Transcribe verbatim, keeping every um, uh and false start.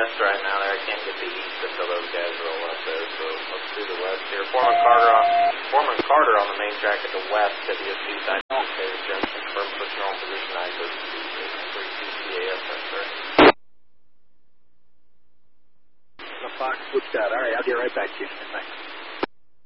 west right now there. I can't get the east until those guys roll up there, so let's do the west here. Foreman Carter on, Foreman Carter on the main track at the west, W S B side. David Johnson, confirm put your own position nine thirty-two, three T C A S, that's right. The Fox switched out. All right, I'll get right back to you. Thanks.